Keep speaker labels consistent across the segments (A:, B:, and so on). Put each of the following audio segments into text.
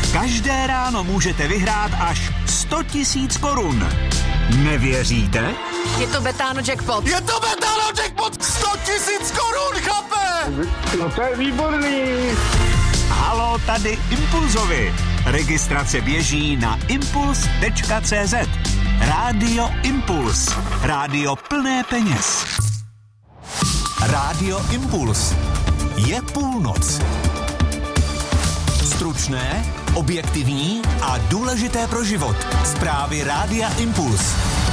A: Každé ráno můžete vyhrát až 100 000 korun. Nevěříte?
B: Je to Betano jackpot.
C: Je to Betano jackpot! 100 000 korun, chlape!
D: No to je výborný.
A: Halo, tady Impulzovi. Registrace běží na impuls.cz. Rádio Impuls. Rádio plné peněz. Rádio Impuls. Je půlnoc. Stručné, objektivní a důležité pro život. Zprávy Rádia Impuls.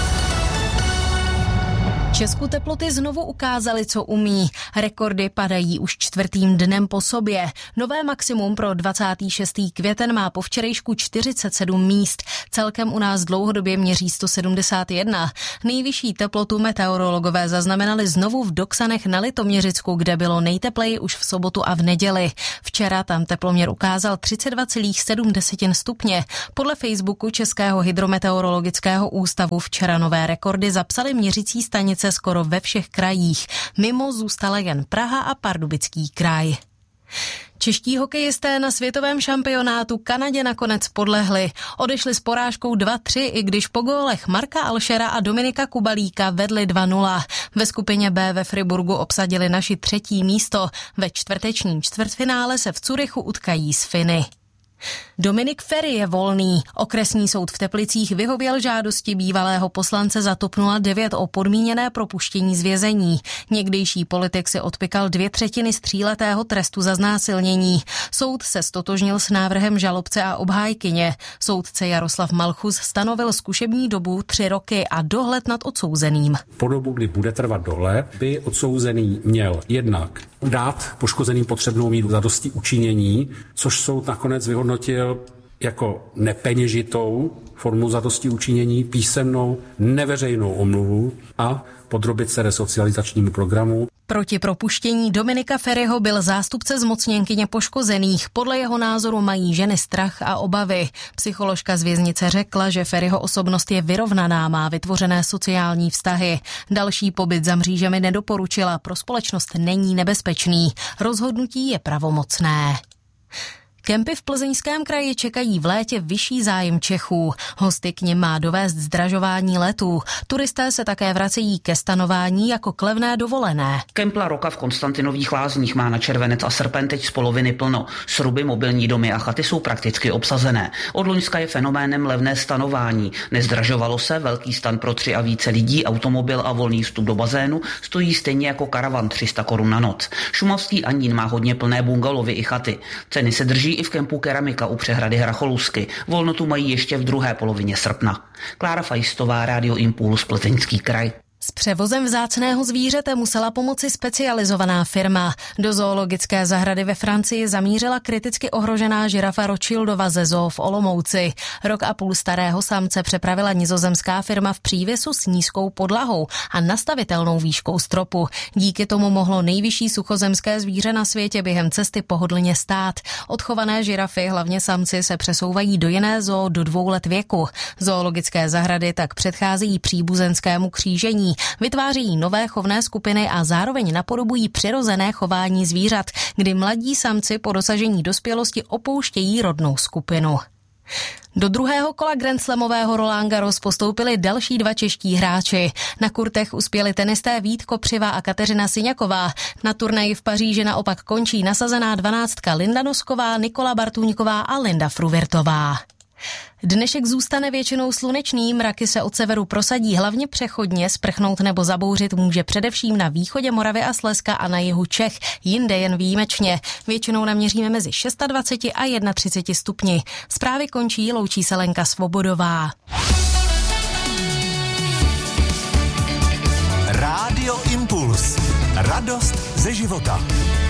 B: Česku teploty znovu ukázaly, co umí. Rekordy padají už 4. dnem po sobě. Nové maximum pro 26. květen má po včerejšku 47 míst. Celkem u nás dlouhodobě měří 171. Nejvyšší teplotu meteorologové zaznamenali znovu v Doksanech na Litoměřicku, kde bylo nejtepleji už v sobotu a v neděli. Včera tam teploměr ukázal 32,7 stupně. Podle Facebooku Českého hydrometeorologického ústavu včera nové rekordy zapsaly měřící stanice skoro ve všech krajích. Mimo zůstala jen Praha a Pardubický kraj. Čeští hokejisté na světovém šampionátu Kanadě nakonec podlehli. Odešli s porážkou 2-3, i když po gólech Marka Alšera a Dominika Kubalíka vedli 2-0. Ve skupině B ve Friburgu obsadili naši 3. místo. Ve čtvrtečním čtvrtfinále se v Curychu utkají s Finy. Dominik Feri je volný. Okresní soud v Teplicích vyhověl žádosti bývalého poslance za TOP 09 o podmíněné propuštění z vězení. Někdejší politik si odpykal 2/3 tříletého trestu za znásilnění. Soud se stotožnil s návrhem žalobce a obhájkyně. Soudce Jaroslav Malchus stanovil zkušební dobu 3 roky a dohled nad odsouzeným.
E: Po dobu, kdy bude trvat dohled, by odsouzený měl jednak dát poškozeným potřebnou míru zadosti učinění, což soud nakonec vyhodnotil jako nepeněžitou formu zadosti učinění, písemnou neveřejnou omluvu a podrobit se resocializačnímu programu.
B: Proti propuštění Dominika Feriho byl zástupce zmocněnkyně poškozených. Podle jeho názoru mají ženy strach a obavy. Psycholožka z věznice řekla, že Feriho osobnost je vyrovnaná, má vytvořené sociální vztahy. Další pobyt za mřížemi nedoporučila, pro společnost není nebezpečný. Rozhodnutí je pravomocné. Kempy v Plzeňském kraji čekají v létě vyšší zájem Čechů. Hosty k nim má dovést zdražování letů. Turisté se také vracejí ke stanování jako k levné dovolené.
F: Kemp La Rocca v Konstantinových Lázních má na červenec a srpen teď z poloviny plno. Sruby, mobilní domy a chaty jsou prakticky obsazené. Od loňska je fenoménem levné stanování. Nezdražovalo se, velký stan pro 3 a více lidí, automobil a volný vstup do bazénu stojí stejně jako karavan 300 korun na noc. Šumavský Anín má hodně plné bungalovy i chaty. Ceny se drží i v kempu Keramika u přehrady Hracholusky. Volnotu mají ještě v druhé polovině srpna. Klára Fajstová, Rádio Impuls, Plzeňský kraj.
B: S převozem vzácného zvířete musela pomoci specializovaná firma. Do zoologické zahrady ve Francii zamířila kriticky ohrožená žirafa Rothschildova ze zoo v Olomouci. 1,5 roku starého samce přepravila nizozemská firma v přívěsu s nízkou podlahou a nastavitelnou výškou stropu. Díky tomu mohlo nejvyšší suchozemské zvíře na světě během cesty pohodlně stát. Odchované žirafy, hlavně samci, se přesouvají do jiné zoo do 2 let věku. Zoologické zahrady tak předcházejí příbuzenskému křížení. Vytvářejí nové chovné skupiny a zároveň napodobují přirozené chování zvířat, kdy mladí samci po dosažení dospělosti opouštějí rodnou skupinu. Do druhého kola grandslamového Roland Garros postoupili další 2 čeští hráči. Na kurtech uspěli tenisté Vít Kopřiva a Kateřina Syňaková. Na turnaji v Paříži naopak končí nasazená 12 Linda Nosková, Nikola Bartůňková a Linda Fruvirtová. Dnešek zůstane většinou slunečný, mraky se od severu prosadí hlavně přechodně, sprchnout nebo zabouřit může především na východě Moravy a Slezska a na jihu Čech, jinde jen výjimečně. Většinou naměříme mezi 26 a 31 stupni. Zprávy končí, loučí se Lenka Svobodová.
A: Rádio Impuls. Radost ze života.